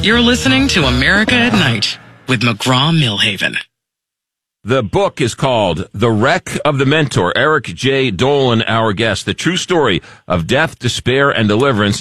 You're listening to America at Night with McGraw-Milhaven. The book is called The Wreck of the Mentor. Eric J. Dolan, our guest. The true story of death, despair, and deliverance